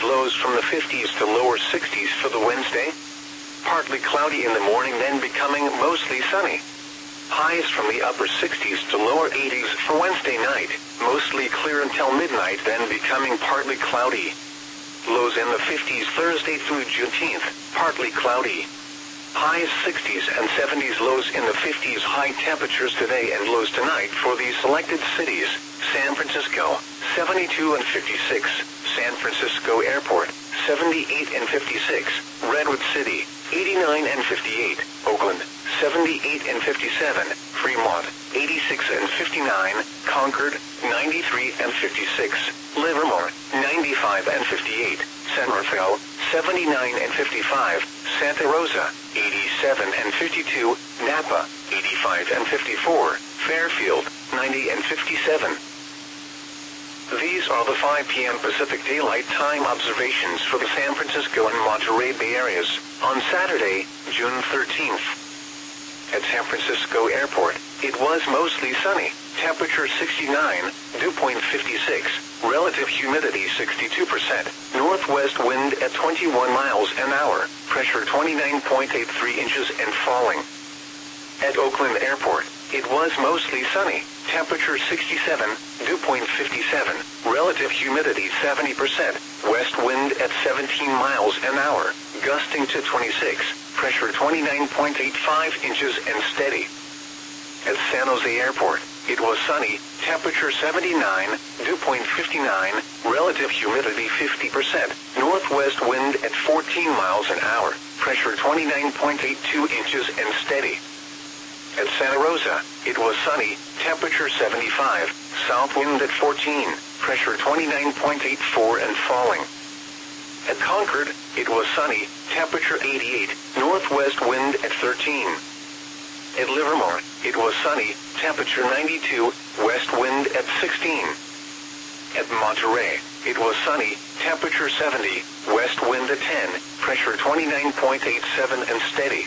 lows from the 50s to lower 60s for the Wednesday. Partly cloudy in the morning, then becoming mostly sunny. Highs from the upper 60s to lower 80s for Wednesday night. Mostly clear until midnight, then becoming partly cloudy. Lows in the 50s Thursday through Juneteenth. Partly cloudy. Highs 60s and 70s, lows in the 50s. High temperatures today and lows tonight for these selected cities. San Francisco, 72 and 56. San Francisco Airport, 78 and 56. Redwood City, 89 and 58. Oakland, 78 and 57. Fremont, 86 and 59. Concord, 93 and 56. Livermore, 95 and 58. San Rafael, 79 and 55. Santa Rosa, 87 and 52. Napa, 85 and 54. Fairfield, 90 and 57. These are the 5 p.m. Pacific Daylight Time observations for the San Francisco and Monterey Bay areas on Saturday, June 13th. At San Francisco Airport, it was mostly sunny. Temperature 69, dew point 56, relative humidity 62%, northwest wind at 21 miles an hour, pressure 29.83 inches and falling. At Oakland Airport, it was mostly sunny. Temperature 67, dew point 57, relative humidity 70%, west wind at 17 miles an hour, gusting to 26, pressure 29.85 inches and steady. At San Jose Airport, it was sunny. Temperature 79, dew point 59, relative humidity 50%, northwest wind at 14 miles an hour, pressure 29.82 inches and steady. At Santa Rosa, it was sunny. Temperature 75, south wind at 14, pressure 29.84 and falling. At Concord, it was sunny. Temperature 88, northwest wind at 13. At Livermore, it was sunny. Temperature 92, west wind at 16. At Monterey, it was sunny. Temperature 70, west wind at 10, pressure 29.87 and steady.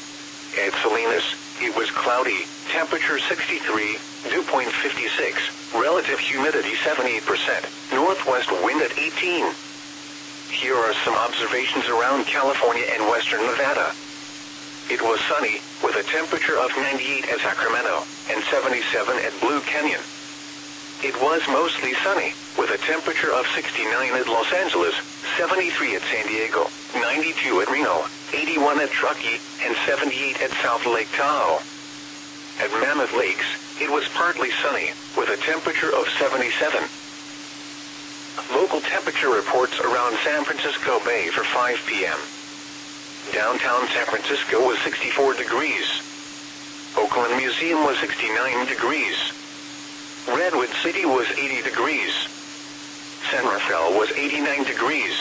At Salinas, it was cloudy. Temperature 63, dew point 56, relative humidity 78%, northwest wind at 18. Here are some observations around California and western Nevada. It was sunny, with a temperature of 98 at Sacramento, and 77 at Blue Canyon. It was mostly sunny, with a temperature of 69 at Los Angeles, 73 at San Diego, 92 at Reno, 81 at Truckee, and 78 at South Lake Tahoe. At Mammoth Lakes, it was partly sunny, with a temperature of 77. Local temperature reports around San Francisco Bay for 5 p.m. Downtown San Francisco was 64 degrees. Oakland Museum was 69 degrees. Redwood City was 80 degrees. San Rafael was 89 degrees.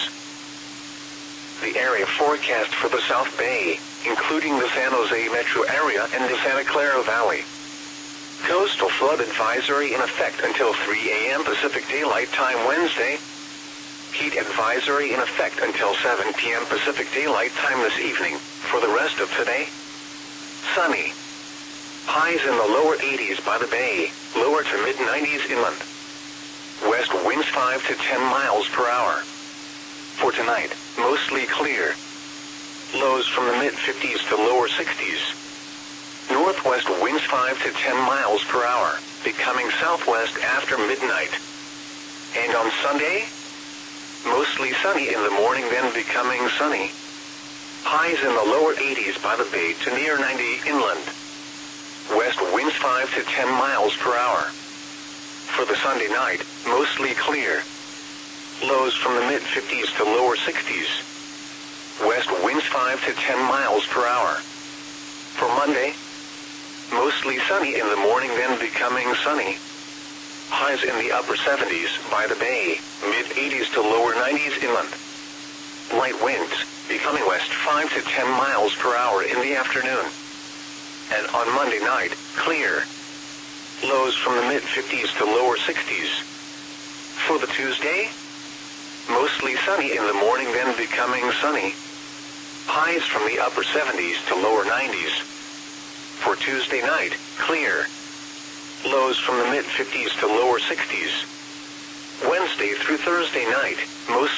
The area forecast for the South Bay, including the San Jose metro area and the Santa Clara Valley. Coastal flood advisory in effect until 3 a.m. Pacific Daylight Time Wednesday. Heat advisory in effect until 7 p.m. Pacific Daylight Time this evening. For the rest of today, sunny. Highs in the lower 80s by the bay, lower to mid-90s inland. West winds 5 to 10 miles per hour. For tonight, mostly clear. Lows from the mid-50s to lower 60s. Northwest winds 5 to 10 miles per hour, becoming southwest after midnight. And on Sunday, mostly sunny in the morning, then becoming sunny. Highs in the lower 80s by the bay to near 90 inland. West winds 5 to 10 miles per hour. For the Sunday night, mostly clear. Lows from the mid-50s to lower 60s. West winds 5 to 10 miles per hour. For Monday, mostly sunny in the morning, then becoming sunny. Highs in the upper 70s by the bay, mid-80s to lower 90s inland. Light winds, becoming west 5 to 10 miles per hour in the afternoon. And on Monday night, clear. Lows from the mid-50s to lower 60s. For the Tuesday, mostly sunny in the morning, then becoming sunny. Highs from the upper 70s to lower 90s. For Tuesday night, clear. Lows from the mid-50s to lower 60s. Wednesday through Thursday night, mostly